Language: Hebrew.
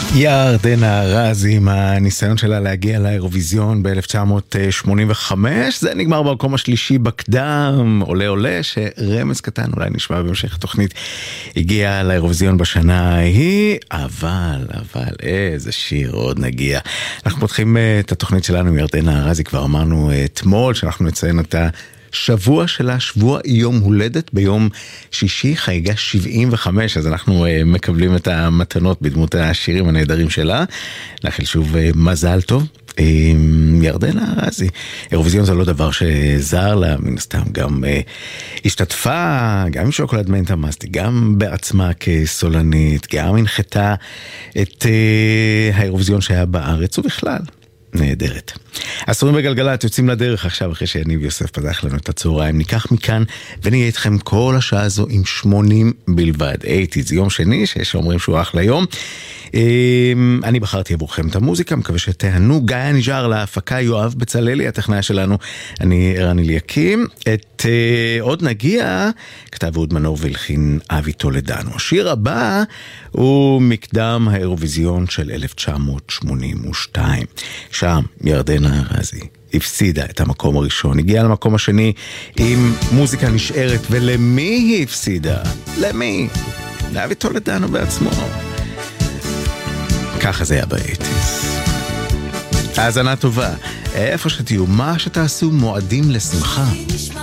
ירדנה ארזי עם הניסיון שלה להגיע לאירוויזיון ב-1985, זה נגמר במקום השלישי בקדם, עולה עולה, שרמז קטן אולי נשמע בהמשך התוכנית, הגיע לאירוויזיון בשנה ההיא, אבל איזה שיר עוד נגיע. אנחנו פותחים את התוכנית שלנו עם ירדנה ארזי, כבר אמרנו אתמול שאנחנו נציין את שבוע שלה, שבוע יום הולדת ביום שישי, חייגה 75, אז אנחנו מקבלים את המתנות בדמות השירים הנהדרים שלה. נאחל שוב מזל טוב. ירדנה ארזי, אירוויזיון זה לא דבר שזר לה, מן הסתם גם השתתפה, גם עם שוקולד מנטה מסטי, גם בעצמה כסולנית, גם הנחתה את האירוויזיון שהיה בארץ ובכלל. נהדרת. עשורים בגלגלת יוצאים לדרך עכשיו אחרי שיניב יוסף פתח לנו את הצהריים. ניקח מכאן ונהיה איתכם כל השעה הזו עם 80 בלבד. זה יום שני שיש אומרים שהוא אחלה יום. אני בחרתי עבורכם את המוזיקה, מקווה שתהנו. גיא נג'אר להפקה, יואב בצללי הטכנאי שלנו, אני ערן אליקים. את עוד נגיע כתב אהוד מנור והלחין אבי טולדנו. השיר הבא הוא מקדם האירוויזיון של 1982. שם ירדנה ארזי הפסידה את המקום הראשון, הגיעה למקום השני עם מוזיקה נשארת, ולמי היא הפסידה? למי? לאבי טולדנו בעצמו. ככה זה היה באייטיז. האזנה טובה, איפה שתהיו, מה שתעשו, מועדים לשמחה.